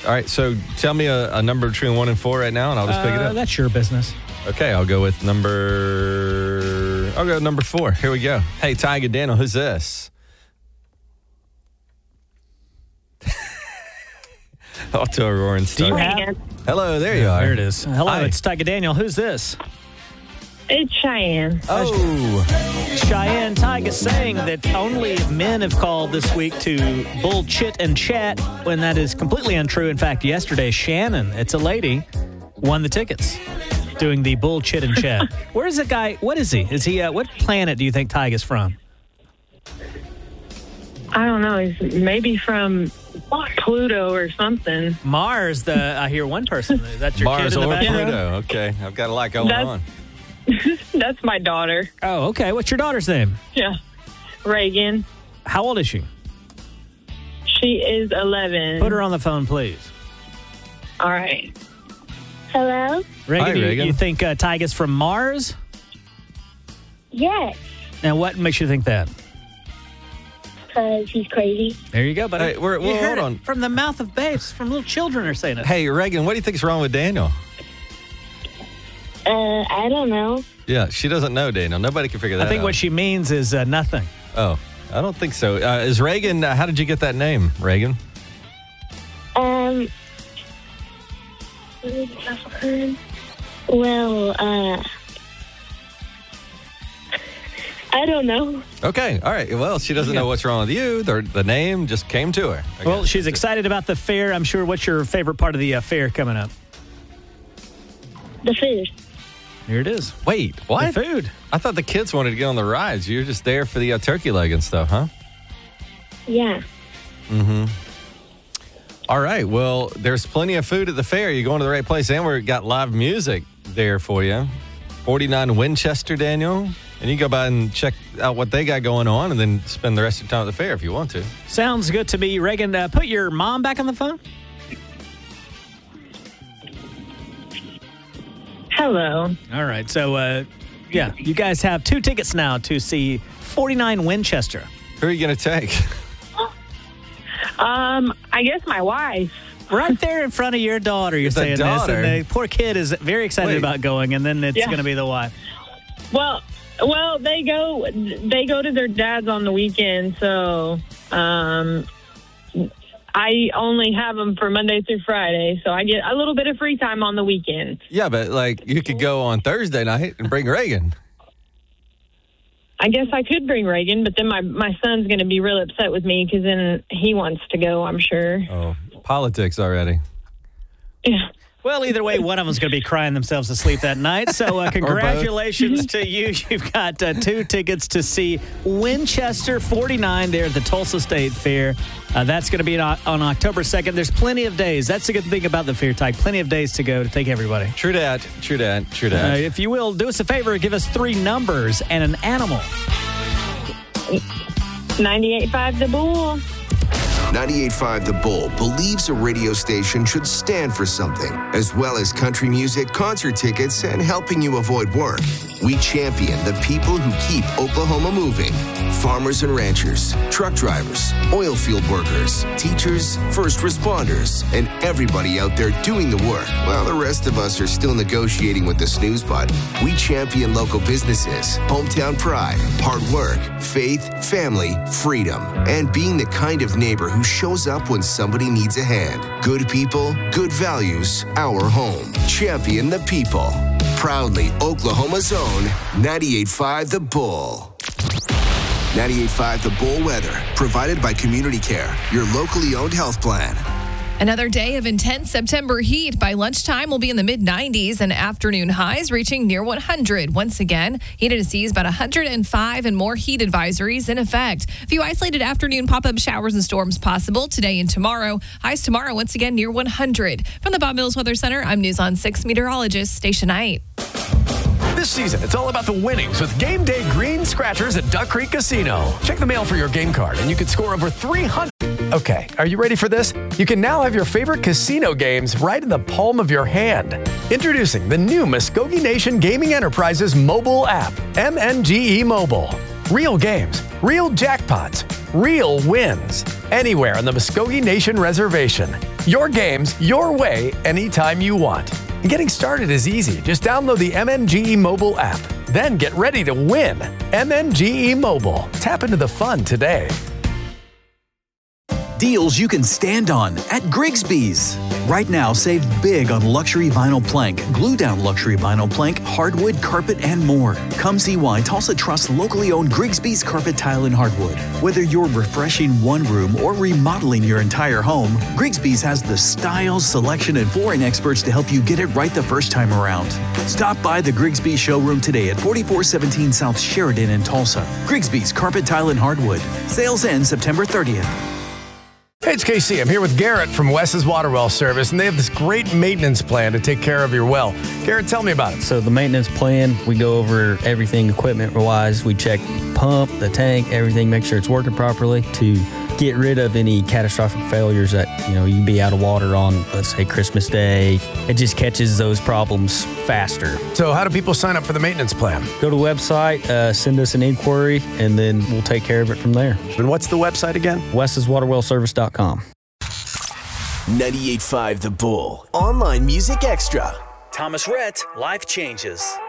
All right, so tell me a number between 1 and 4 right now, and I'll just pick it up. That's your business. Okay, I'll go with number 4. Here we go. Hey, Tiger Daniel, who's this? Off to a roaring start. Do you have? Hello, there you are. There it is. Hello, Hi. it's Tiger Daniel. Who's this? It's Cheyenne. Oh. Cheyenne Tiger saying that only men have called this week to bullshit and chat when that is completely untrue. In fact, yesterday, Shannon, it's a lady, won the tickets doing the bullshit and chat. Where is the guy? What is he? Is he, what planet do you think Tiger's from? I don't know. He's maybe from Pluto or something. Mars, I hear one person. That's your Mars kid in the or background? Pluto. Okay, I've got a lot going on. That's my daughter. Oh, okay. What's your daughter's name? Yeah. Reagan. How old is she? She is 11. Put her on the phone, please. All right. Hello? Reagan, Hi, Reagan. You think Tiger's from Mars? Yes, And what makes you think that? because he's crazy. There you go, buddy. Hey, You hold heard it on. from the mouth of babes, from little children are saying it. Hey, Reagan, what do you think's wrong with Daniel? I don't know. Yeah, she doesn't know Daniel. Nobody can figure that out. I think what she means is nothing. Oh, I don't think so. Is Reagan, how did you get that name, Reagan? Well, I don't know. Okay, all right. Well, she doesn't know what's wrong with you. The name just came to her. I Well, guess. she's excited about the fair. I'm sure. What's your favorite part of the fair coming up? The food. Here it is. Wait, what? The food. I thought the kids wanted to get on the rides. You're just there for the turkey leg and stuff, huh? Yeah. Mm-hmm. All right. Well, there's plenty of food at the fair. You're going to the right place, and we've got live music there for you. 49 Winchester, Daniel. And you can go by and check out what they got going on and then spend the rest of your time at the fair if you want to. Sounds good to me. Reagan, put your mom back on the phone. Hello. All right. So, yeah, you guys have 2 tickets now to see 49 Winchester. Who are you going to take? I guess my wife. Right there in front of your daughter, you're The saying daughter? this. And the poor kid is very excited Wait. about going, and then it's Yeah. going to be the wife. Well, they go to their dad's on the weekend, so I only have them for Monday through Friday, so I get a little bit of free time on the weekend. Yeah, but like you could go on Thursday night and bring Reagan. I guess I could bring Reagan, but then my son's going to be real upset with me because then he wants to go, I'm sure. Oh, politics already. Yeah. Well, either way, one of them's going to be crying themselves to sleep that night. So congratulations to you. You've got 2 tickets to see Winchester 49 there at the Tulsa State Fair. That's going to be on October 2nd. There's plenty of days. That's the good thing about the fair, Tyke. Plenty of days to go to take everybody. True that. True that. True that. If you will, do us a favor. Give us 3 numbers and an animal. 98.5 The Bull. 98.5 The Bull believes a radio station should stand for something, as well as country music, concert tickets, and helping you avoid work. We champion the people who keep Oklahoma moving. Farmers and ranchers, truck drivers, oil field workers, teachers, first responders, and everybody out there doing the work. While the rest of us are still negotiating with the snooze button, we champion local businesses, hometown pride, hard work, faith, family, freedom, and being the kind of neighbor who shows up when somebody needs a hand. Good people, good values, our home. Champion the people. Proudly Oklahoma's own 98.5 The Bull. 98.5 The Bull weather, provided by Community Care, your locally owned health plan. Another day of intense September heat. By lunchtime, we'll be in the mid-90s and afternoon highs reaching near 100. Once again, heat to seas about 105 and more heat advisories in effect. A few isolated afternoon pop-up showers and storms possible today and tomorrow. Highs tomorrow, once again, near 100. From the Bob Mills Weather Center, I'm News on 6 meteorologist Stacia Knight. This season, it's all about the winnings with Game Day Green Scratchers at Duck Creek Casino. Check the mail for your game card, and you could score over 300. Okay, are you ready for this? You can now have your favorite casino games right in the palm of your hand. Introducing the new Muskogee Nation Gaming Enterprises mobile app, MNGE Mobile. Real games, real jackpots, real wins. Anywhere on the Muskogee Nation Reservation. Your games, your way, anytime you want. And getting started is easy. Just download the MNGE mobile app. Then get ready to win. MNGE Mobile. Tap into the fun today. Deals you can stand on at Grigsby's. Right now, save big on luxury vinyl plank, glue-down luxury vinyl plank, hardwood, carpet, and more. Come see why Tulsa trusts locally owned Grigsby's Carpet Tile and Hardwood. Whether you're refreshing one room or remodeling your entire home, Grigsby's has the style, selection, and flooring experts to help you get it right the first time around. Stop by the Grigsby's showroom today at 4417 South Sheridan in Tulsa. Grigsby's Carpet Tile and Hardwood. Sales end September 30th. Hey, it's KC. I'm here with Garrett from Wes's Water Well Service, and they have this great maintenance plan to take care of your well. Garrett, tell me about it. So the maintenance plan, we go over everything equipment-wise. We check pump, the tank, everything, make sure it's working properly to get rid of any catastrophic failures that, you can be out of water on, let's say, Christmas Day. It just catches those problems faster. So how do people sign up for the maintenance plan? Go to the website, send us an inquiry, and then we'll take care of it from there. And what's the website again? wes'swaterwellservice.com. 98.5 The Bull. Online Music Extra. Thomas Rhett, Life Changes.